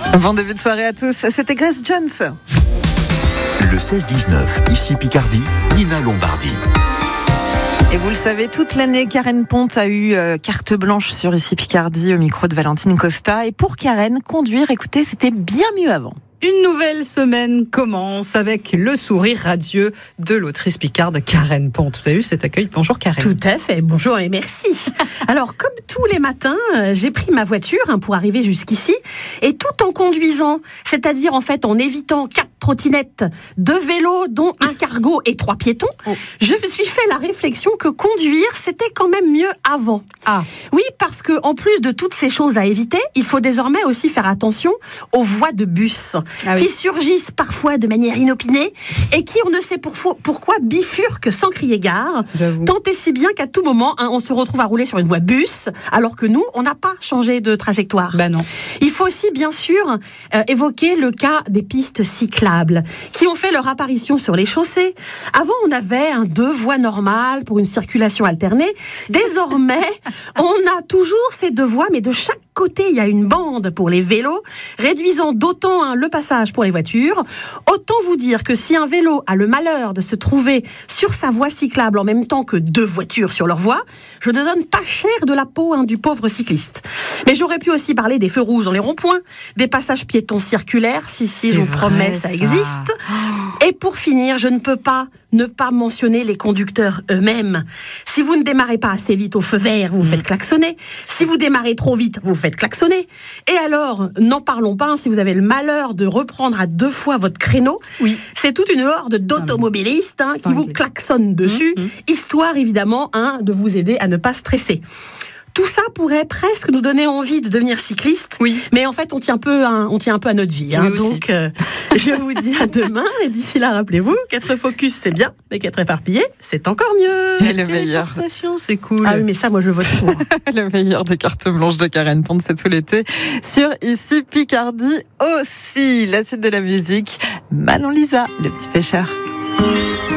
Bon début de soirée à tous, c'était Grace Jones. Le 16-19, ici Picardie, Nina Lombardi. Et vous le savez, toute l'année, Karen Ponte a eu carte blanche sur Ici Picardie au micro de Valentine Costa. Et pour Karen, conduire, écoutez, c'était bien mieux avant. Une nouvelle semaine commence avec le sourire radieux de l'autrice picarde Karen Ponte. Vous avez eu cet accueil? Bonjour Karen. Tout à fait, bonjour et merci. Alors comme tous les matins, j'ai pris ma voiture pour arriver jusqu'ici et tout en conduisant, c'est-à-dire en fait en évitant 4 trottinettes, 2 vélos dont un cargo et 3 piétons, je me suis fait la réflexion que conduire c'était quand même mieux avant. Ah. Oui, parce que en plus de toutes ces choses à éviter, il faut désormais aussi faire attention aux voies de bus. Qui surgissent parfois de manière inopinée et qui, on ne sait pourquoi, bifurquent sans crier gare. Tant et si bien qu'à tout moment, on se retrouve à rouler sur une voie bus, alors que nous, on n'a pas changé de trajectoire. Non. Il faut aussi, bien sûr, évoquer le cas des pistes cyclables, qui ont fait leur apparition sur les chaussées. Avant, on avait 2 voies normales pour une circulation alternée. Désormais, on a toujours ces 2 voies, mais de chaque côté, il y a une bande pour les vélos, réduisant d'autant le passage pour les voitures. Autant vous dire que si un vélo a le malheur de se trouver sur sa voie cyclable en même temps que 2 voitures sur leur voie, je ne donne pas cher de la peau du pauvre cycliste. Mais j'aurais pu aussi parler des feux rouges dans les ronds-points, des passages piétons circulaires, si je vous promets, ça existe. Et pour finir, je ne peux pas ne pas mentionner les conducteurs eux-mêmes. Si vous ne démarrez pas assez vite au feu vert, vous vous faites klaxonner. Si vous démarrez trop vite, vous vous faites klaxonner. Et alors, n'en parlons pas, si vous avez le malheur de reprendre à 2 fois votre créneau, c'est toute une horde d'automobilistes qui vous klaxonnent dessus, histoire évidemment de vous aider à ne pas stresser. Tout ça pourrait presque nous donner envie de devenir cycliste, mais en fait on tient un peu à notre vie. Donc je vous dis à demain et d'ici là rappelez-vous qu'être focus c'est bien, mais qu'être éparpillé c'est encore mieux. Et le meilleur. C'est cool. Ah oui, mais ça moi je vote pour. Le meilleur de carte blanche de Karen Ponte, c'est tout l'été sur Ici Picardie aussi. La suite de la musique, Manon Lisa, le petit pêcheur.